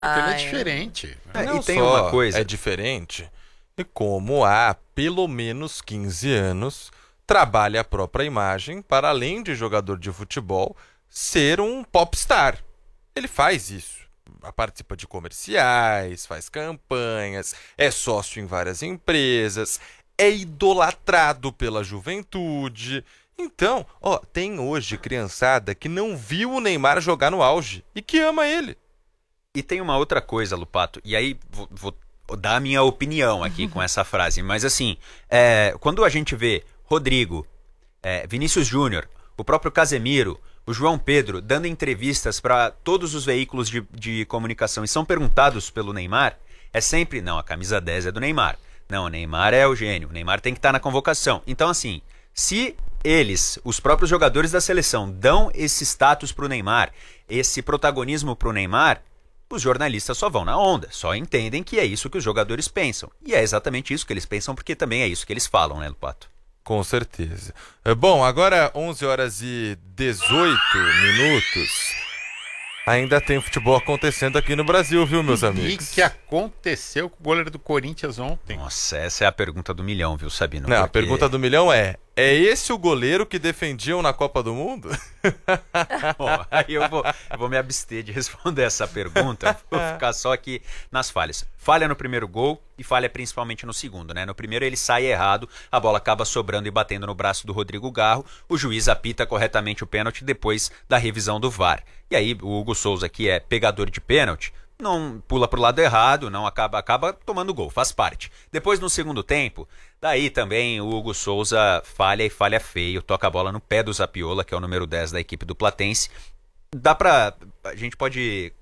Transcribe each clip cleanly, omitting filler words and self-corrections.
Porque ele é diferente. Não e tem só uma coisa. é diferente, e como há pelo menos 15 anos trabalha a própria imagem para, além de jogador de futebol, ser um popstar. Ele faz isso. Participa de comerciais, faz campanhas, é sócio em várias empresas, é idolatrado pela juventude. Então, tem hoje criançada que não viu o Neymar jogar no auge e que ama ele. E tem uma outra coisa, Lupato, e aí vou dar a minha opinião aqui com essa frase, mas assim, quando a gente vê Rodrigo, Vinícius Júnior, o próprio Casemiro, o João Pedro dando entrevistas para todos os veículos de comunicação e são perguntados pelo Neymar, é sempre, não, a camisa 10 é do Neymar. Não, o Neymar é o gênio, o Neymar tem que estar na convocação. Então, assim, se eles, os próprios jogadores da seleção, dão esse status pro Neymar, esse protagonismo pro Neymar, os jornalistas só vão na onda, só entendem que é isso que os jogadores pensam. E é exatamente isso que eles pensam, porque também é isso que eles falam, né, Lupato? Com certeza. Bom, agora 11 horas e 18 minutos. Ainda tem futebol acontecendo aqui no Brasil, viu, meus amigos? E o que aconteceu com o goleiro do Corinthians ontem? Nossa, essa é a pergunta do milhão, viu, Sabino? Não, Porque... a pergunta do milhão é esse o goleiro que defendiam na Copa do Mundo? Bom, aí eu vou me abster de responder essa pergunta, vou ficar só aqui nas falhas. Falha no primeiro gol e falha principalmente no segundo, né? No primeiro ele sai errado, a bola acaba sobrando e batendo no braço do Rodrigo Garro, o juiz apita corretamente o pênalti depois da revisão do VAR. E aí o Hugo Souza, que é pegador de pênalti, não pula pro lado errado, não acaba tomando gol, faz parte. Depois no segundo tempo, daí também o Hugo Souza falha e falha feio, toca a bola no pé do Zapiola, que é o número 10 da equipe do Platense. A gente pode,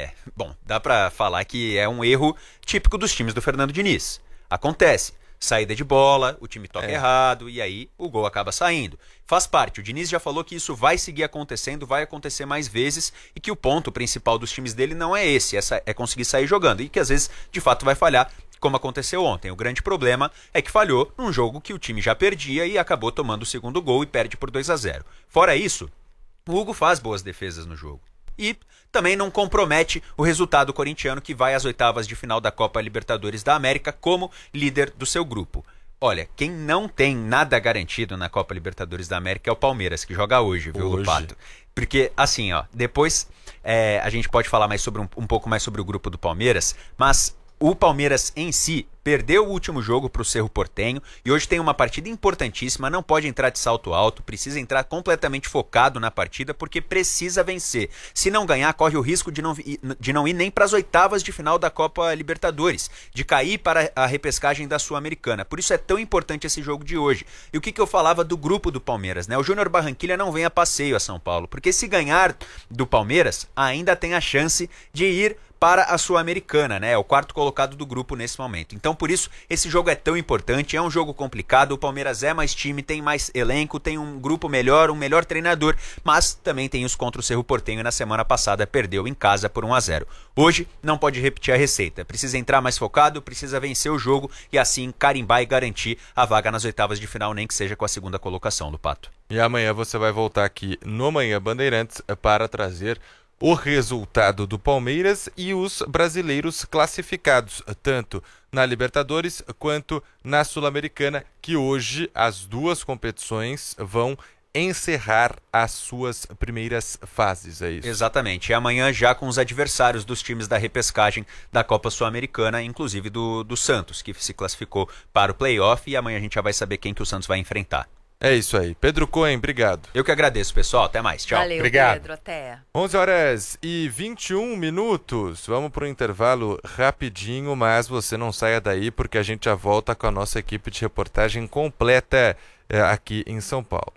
dá pra falar que é um erro típico dos times do Fernando Diniz. Acontece. Saída de bola, o time toca errado e aí o gol acaba saindo. Faz parte, o Diniz já falou que isso vai seguir acontecendo, vai acontecer mais vezes e que o ponto principal dos times dele não é esse, é conseguir sair jogando e que às vezes de fato vai falhar, como aconteceu ontem. O grande problema é que falhou num jogo que o time já perdia e acabou tomando o segundo gol e perde por 2-0. Fora isso, o Hugo faz boas defesas no jogo. E também não compromete o resultado corintiano que vai às oitavas de final da Copa Libertadores da América como líder do seu grupo. Olha, quem não tem nada garantido na Copa Libertadores da América é o Palmeiras, que joga hoje, viu, Lupato? Porque, assim, depois a gente pode falar mais sobre um pouco mais sobre o grupo do Palmeiras, mas o Palmeiras em si perdeu o último jogo para o Cerro Porteño e hoje tem uma partida importantíssima, não pode entrar de salto alto, precisa entrar completamente focado na partida porque precisa vencer. Se não ganhar, corre o risco de não ir nem para as oitavas de final da Copa Libertadores, de cair para a repescagem da Sul-Americana. Por isso é tão importante esse jogo de hoje. E o que eu falava do grupo do Palmeiras, né? O Júnior Barranquilla não vem a passeio a São Paulo, porque se ganhar do Palmeiras, ainda tem a chance de ir para a Sul-Americana, né? É o quarto colocado do grupo nesse momento. Então, por isso, esse jogo é tão importante, é um jogo complicado, o Palmeiras é mais time, tem mais elenco, tem um grupo melhor, um melhor treinador, mas também tem os contra o Cerro Porteño e na semana passada perdeu em casa por 1-0. Hoje, não pode repetir a receita, precisa entrar mais focado, precisa vencer o jogo e assim carimbar e garantir a vaga nas oitavas de final, nem que seja com a segunda colocação do Pato. E amanhã você vai voltar aqui no Manhã Bandeirantes para trazer o resultado do Palmeiras e os brasileiros classificados, tanto na Libertadores quanto na Sul-Americana, que hoje as duas competições vão encerrar as suas primeiras fases, é isso? Exatamente, e amanhã já com os adversários dos times da repescagem da Copa Sul-Americana, inclusive do Santos, que se classificou para o playoff, e amanhã a gente já vai saber quem que o Santos vai enfrentar. É isso aí. Pedro Cohen, obrigado. Eu que agradeço, pessoal. Até mais. Tchau. Valeu, Obrigado. Pedro. Até. 11 horas e 21 minutos. Vamos para o intervalo rapidinho, mas você não saia daí porque a gente já volta com a nossa equipe de reportagem completa aqui em São Paulo.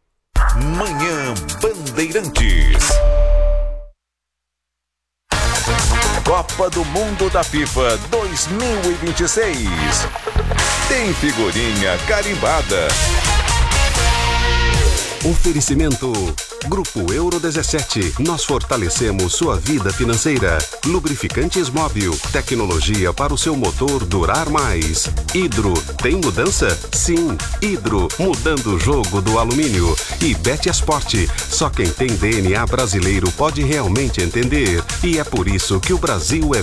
Manhã Bandeirantes. Copa do Mundo da FIFA 2026. Tem figurinha carimbada. Oferecimento Grupo Euro 17. Nós fortalecemos sua vida financeira. Lubrificantes Móbil. Tecnologia para o seu motor durar mais. Hidro. Tem mudança? Sim. Hidro. Mudando o jogo do alumínio. E Beteasport. Só quem tem DNA brasileiro pode realmente entender. E é por isso que o Brasil é